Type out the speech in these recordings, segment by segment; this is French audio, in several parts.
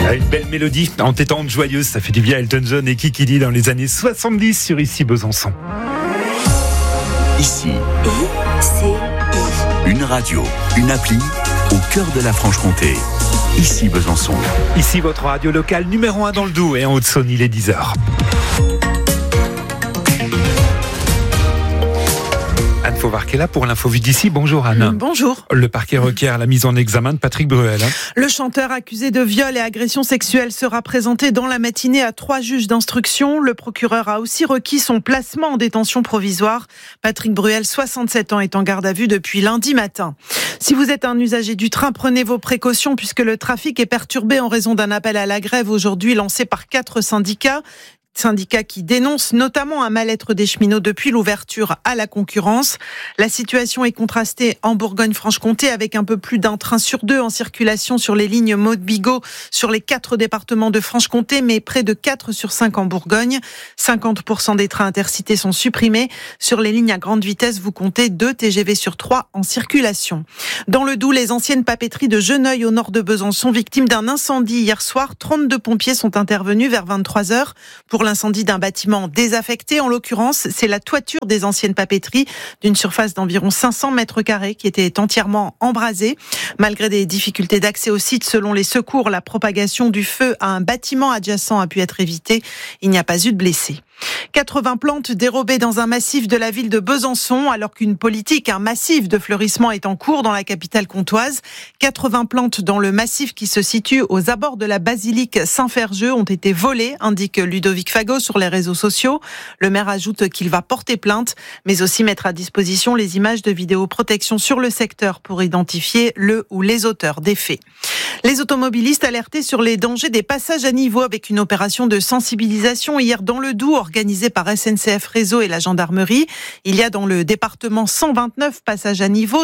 Une belle mélodie entêtante, joyeuse, ça fait du bien à Elton John et Kiki Dee dans les années 70 sur Ici Besançon. Ici, une radio, une appli au cœur de la Franche-Comté. Ici Besançon. Ici votre radio locale numéro 1 dans le Doubs et en Haute-Saône, il est 10h. Anne Fauvard qui est là pour l'info vue d'ici. Bonjour Anne. Bonjour. Le parquet requiert la mise en examen de Patrick Bruel. Le chanteur accusé de viol et agression sexuelle sera présenté dans la matinée à 3 juges d'instruction. Le procureur a aussi requis son placement en détention provisoire. Patrick Bruel, 67 ans, est en garde à vue depuis lundi matin. Si vous êtes un usager du train, prenez vos précautions puisque le trafic est perturbé en raison d'un appel à la grève aujourd'hui lancé par 4 syndicats. Syndicats qui dénoncent notamment un mal-être des cheminots depuis l'ouverture à la concurrence. La situation est contrastée en Bourgogne-Franche-Comté avec un peu plus d'un train sur 2 en circulation sur les lignes Maud-Bigot sur les 4 départements de Franche-Comté, mais près de 4 sur 5 en Bourgogne. 50% des trains intercités sont supprimés. Sur les lignes à grande vitesse, vous comptez 2 TGV sur 3 en circulation. Dans le Doubs, les anciennes papeteries de Geneuil au nord de Besançon, victimes d'un incendie hier soir. 32 pompiers sont intervenus vers 23h pour l'incendie d'un bâtiment désaffecté. En l'occurrence, c'est la toiture des anciennes papeteries d'une surface d'environ 500 mètres carrés qui était entièrement embrasée. Malgré des difficultés d'accès au site, selon les secours, la propagation du feu à un bâtiment adjacent a pu être évitée. Il n'y a pas eu de blessés. 80 plantes dérobées dans un massif de la ville de Besançon, alors qu'une politique, un massif de fleurissement est en cours dans la capitale comtoise. 80 plantes dans le massif qui se situe aux abords de la basilique Saint-Ferjeux ont été volées, indique Ludovic Fagot sur les réseaux sociaux. Le maire ajoute qu'il va porter plainte, mais aussi mettre à disposition les images de vidéoprotection sur le secteur pour identifier le ou les auteurs des faits. Les automobilistes alertés sur les dangers des passages à niveau avec une opération de sensibilisation hier dans le Doubs organisée par SNCF Réseau et la gendarmerie. Il y a dans le département 129 passages à niveau,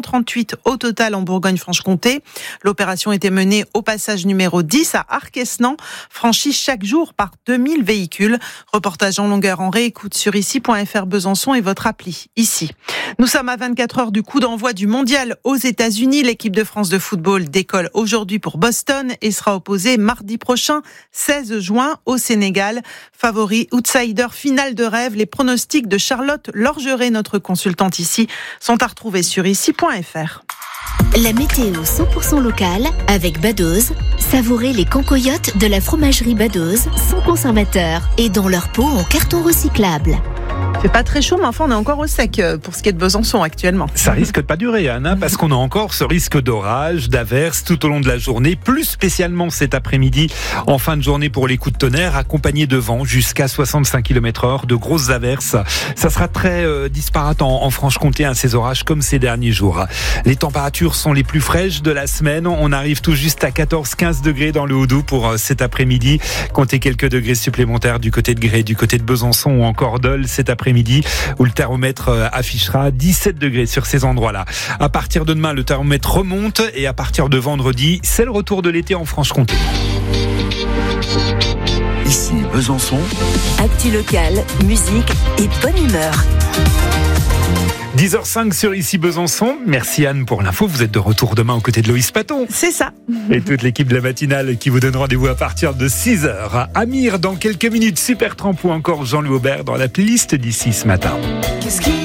938 au total en Bourgogne-Franche-Comté. L'opération était menée au passage numéro 10 à Arquesnan, franchi chaque jour par 2000 véhicules. Reportage en longueur en réécoute sur ici.fr Besançon et votre appli Ici. Nous sommes à 24 heures du coup d'envoi du mondial aux États-Unis. L'équipe de France de football décolle aujourd'hui pour Boston et sera opposée mardi prochain, 16 juin, au Sénégal. Favori, outsider, finale de rêve, les pronostics de Charlotte Lorgeret, notre consultante ici, sont à retrouver sur ici.fr. La météo 100% locale avec Badoz. Savourez les cancoyotes de la fromagerie Badoz, sans conservateur et dans leur pot en carton recyclable. Il fait pas très chaud, mais enfin on est encore au sec pour ce qui est de Besançon actuellement. Ça risque de pas durer, Anne, parce qu'on a encore ce risque d'orage, d'averse tout au long de la journée, plus spécialement cet après-midi, en fin de journée pour les coups de tonnerre, accompagnés de vent jusqu'à 65 km/h, de grosses averses. Ça sera très disparate en Franche-Comté, ces orages comme ces derniers jours. Les températures sont les plus fraîches de la semaine. On arrive tout juste à 14-15 degrés dans le Haut-Doubs pour cet après-midi. Comptez quelques degrés supplémentaires du côté de Grès, du côté de Besançon ou encore Dole cet après-midi, où le thermomètre affichera 17 degrés sur ces endroits-là. À partir de demain, le thermomètre remonte et à partir de vendredi, c'est le retour de l'été en Franche-Comté. Ici Besançon. Actu locale, musique et bonne humeur. 10h05 sur Ici Besançon. Merci Anne pour l'info. Vous êtes de retour demain aux côtés de Loïs Paton. C'est ça. Et toute l'équipe de la matinale qui vous donne rendez-vous à partir de 6h. Amir dans quelques minutes, Super Tramp ou encore Jean-Louis Aubert dans la playlist d'ici ce matin.